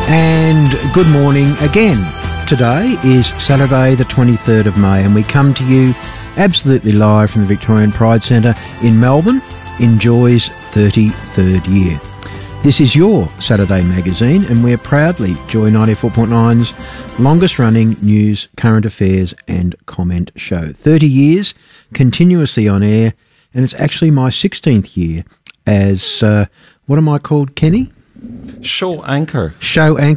And good morning again. Today is Saturday the 23rd of May and we come to you absolutely live from the Victorian Pride Centre in Melbourne in Joy's 33rd year. This is your Saturday magazine and we're proudly Joy 94.9's longest running news, current affairs and comment show. 30 years continuously on air, and it's actually my 16th year as, what am I called, Kenny? Show anchor. Show anchor.